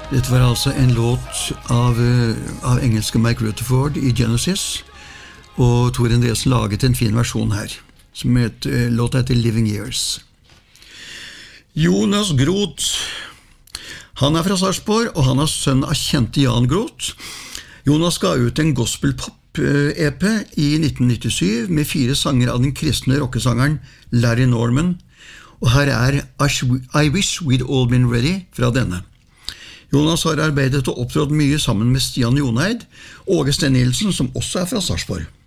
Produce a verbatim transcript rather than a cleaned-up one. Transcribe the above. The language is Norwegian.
Dette var altså en låt av, av engelske Mike Rutherford i Genesis, og Tor Endresen laget en fin versjon her, som het, låta heter Living Years. Jonas Groth, han er fra Sarpsborg, og han er sønn av kjente Jan Groth. Jonas ga ut en gospel-pop-E P i nitten nittisju med fire sanger av den kristne rockesangeren Larry Norman, og her er I Wish We'd All Been Ready fra denne. Jonas har arbeidet og opptrådt mye sammen med Stian Joneid og Åge Sten Nilsen, som også er fra Sarpsborg.